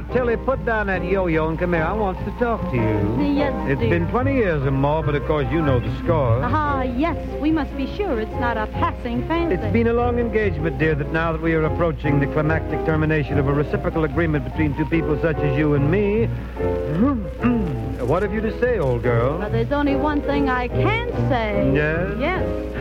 Tilly, put down that yo-yo and come here. I want to talk to you. Yes, It's dear. been 20 years or more, but of course you know the score. Ah, yes. We must be sure it's not a passing fancy. It's been a long engagement, dear, that now that we are approaching the climactic termination of a reciprocal agreement between two people such as you and me... What have you to say, old girl? Well, there's only one thing I can say. Yes? Yes.